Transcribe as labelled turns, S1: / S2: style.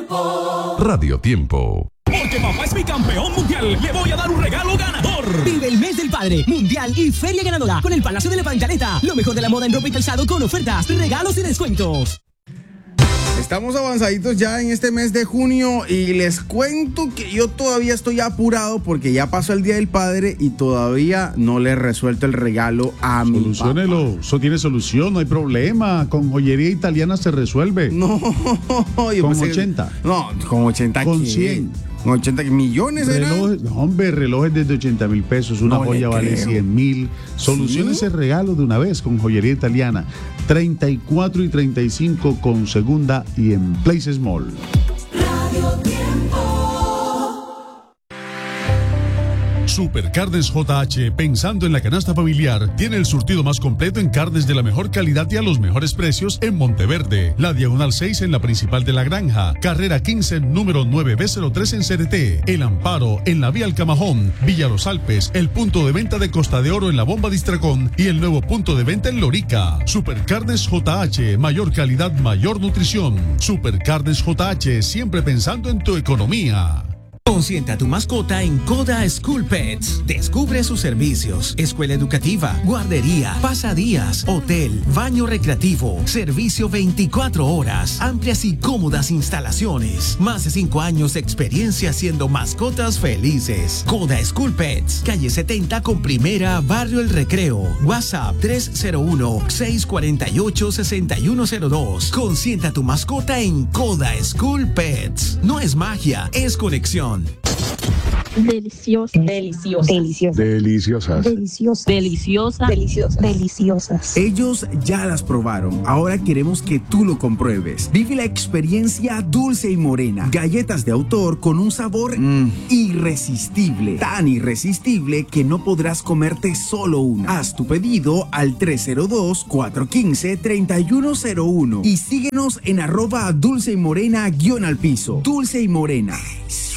S1: Radio Tiempo.
S2: Porque papá es mi campeón mundial, le voy a dar un regalo ganador.
S3: Vive el mes del padre, mundial y feria ganadora con el Palacio de la Pantaleta. Lo mejor de la moda en ropa y calzado con ofertas, regalos y descuentos.
S4: Estamos avanzaditos ya en este mes de junio y les cuento que yo todavía estoy apurado porque ya pasó el Día del Padre y todavía no le he resuelto el regalo a mi papá.
S5: Soluciónelo, eso tiene solución, no hay problema. Con joyería italiana se resuelve.
S4: No, yo
S5: con 80.
S4: No, con 80
S5: con
S4: ¿qué?
S5: 100.
S4: Con 80 millones,
S5: relojes, no, hombre, relojes desde 80,000 pesos, una joya vale 100,000. Soluciones el regalo de una vez con joyería italiana. 34 y 35 con segunda y en Place Mall.
S6: Radio Tiempo.
S7: Supercarnes JH, pensando en la canasta familiar, tiene el surtido más completo en carnes de la mejor calidad y a los mejores precios en Monteverde, la Diagonal 6 en la Principal de la Granja, Carrera 15, número 9B03 en CRT, El Amparo en la Vía Alcamajón, Villa Los Alpes, el punto de venta de Costa de Oro en la Bomba Distracón y el nuevo punto de venta en Lorica. Supercarnes JH, mayor calidad, mayor nutrición. Supercarnes JH, siempre pensando en tu economía.
S3: Consienta a tu mascota en Coda School Pets. Descubre sus servicios: escuela educativa, guardería, pasadías, hotel, baño recreativo, servicio 24 horas, amplias y cómodas instalaciones. Más de 5 años de experiencia haciendo mascotas felices. Coda School Pets, calle 70 con Primera, Barrio El Recreo. WhatsApp 301-648-6102. Consienta a tu mascota en Coda School Pets. No es magia, es conexión.
S8: Deliciosas. Deliciosas.
S5: Deliciosas.
S8: Deliciosas. Deliciosas. Deliciosas. Deliciosas.
S4: Ellos ya las probaron. Ahora queremos que tú lo compruebes. Vive la experiencia Dulce y Morena. Galletas de autor con un sabor irresistible. Tan irresistible que no podrás comerte solo una. Haz tu pedido al 302-415-3101 y síguenos en @Dulce y Morena _al piso. Dulce y Morena.